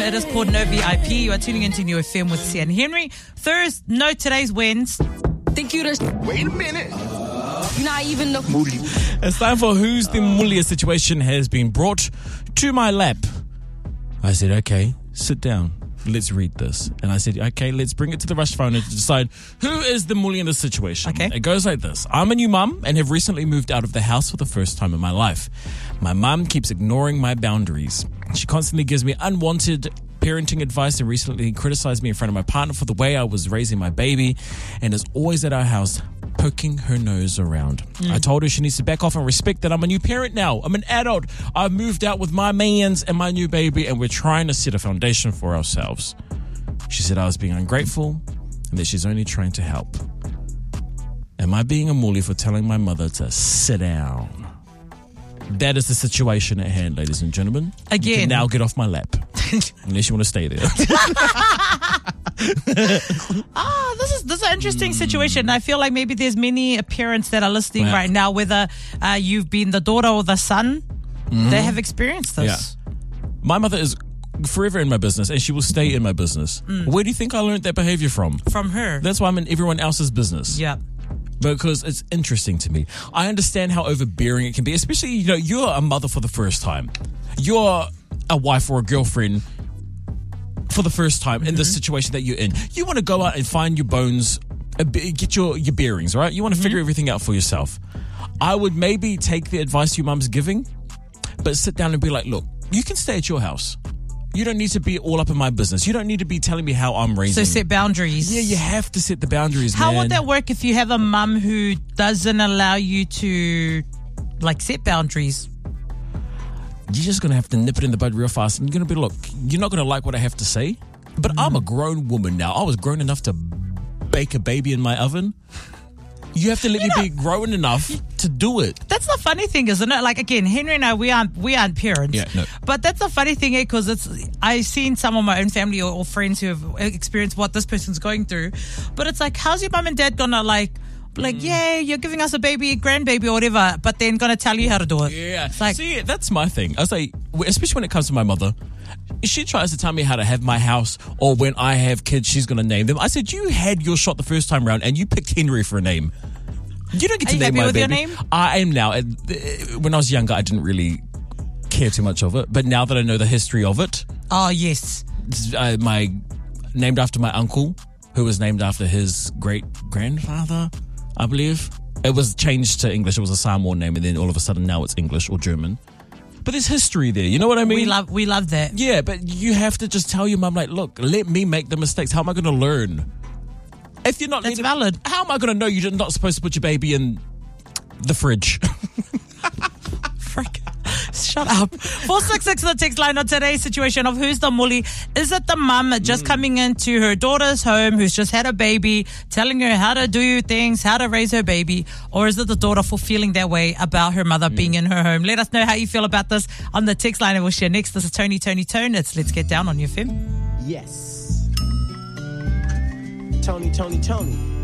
It is called No VIP. You are tuning into New FM with Sia and Henry. Today's wins. Think you the... Wait a minute. You're not even the... Moody. It's time for Who's the Mully situation has been brought to my lap. I said, okay, sit down. Let's read this. And I said, okay, let's bring it to the rush phone to decide who is the mully in this situation. Okay. It goes like this. I'm a new mum and have recently moved out of the house for the first time in my life. My mum keeps ignoring my boundaries. She constantly gives me unwanted parenting advice and recently criticized me in front of my partner for the way I was raising my baby and is always at our house poking her nose around. I told her she needs to back off and respect that I'm a new parent now. I'm an adult. I've moved out with my mans and my new baby and we're trying to set a foundation for ourselves. She said I was being ungrateful and that she's only trying to help. Am I being a mully for telling my mother to sit down? That is the situation at hand, ladies and gentlemen. Again. You can now get off my lap. Unless you want to stay there. This is an interesting situation. I feel like maybe there's many parents that are listening right now, whether you've been the daughter or the son, they have experienced this. Yeah. My mother is forever in my business and she will stay in my business. Where do you think I learned that behavior from? From her. That's why I'm in everyone else's business. Yeah. Because it's interesting to me. I understand how overbearing it can be, especially, you're a mother for the first time. You're a wife or a girlfriend for the first time in this situation that you're in. You want to go out and find your bones, get your bearings, right? You want to figure everything out for yourself. I would maybe take the advice your mum's giving, but sit down and be like, look, you can stay at your house. You don't need to be all up in my business. You don't need to be telling me how I'm raising. So set boundaries. Yeah, you have to set the boundaries, How man. would that work if you have a mum who doesn't allow you to set boundaries? You're just going to have to nip it in the bud real fast. And you're going to be, look, you're not going to like what I have to say, but I'm a grown woman now. I was grown enough to bake a baby in my oven. You have to let me be grown enough to do it. That's the funny thing, isn't it? Like, again, Henry and I, we aren't parents. Yeah, no. But that's the funny thing, because I've seen some of my own family or friends who have experienced what this person's going through. But it's like, how's your mum and dad gonna yeah, you're giving us a baby, grandbaby or whatever, but then gonna tell you how to do it. Yeah. It's like, see, that's my thing. I say, especially when it comes to my mother, she tries to tell me how to have my house, or when I have kids, she's going to name them. I said, you had your shot the first time round and you picked Henry for a name. You don't get to name my baby. Your name? I am now. When I was younger, I didn't really care too much of it, but now that I know the history of it. Oh, yes. Named after my uncle, who was named after his great-grandfather, I believe. It was changed to English. It was a Samoan name, and then all of a sudden now it's English or German. But there's history there. You know what I mean? We love that. Yeah, but you have to just tell your mum, look, let me make the mistakes. How am I going to learn? If you're not... That's valid. How am I going to know you're not supposed to put your baby in the fridge? Frick. Shut up. 466 the text line on today's situation of who's the mully. Is it the mum just coming into her daughter's home who's just had a baby, telling her how to do things, how to raise her baby, or is it the daughter for feeling that way about her mother being in her home? Let us know how you feel about this on the text line, and we'll share next. This is Tony. It's Let's Get Down on your FM. Yes. Tony.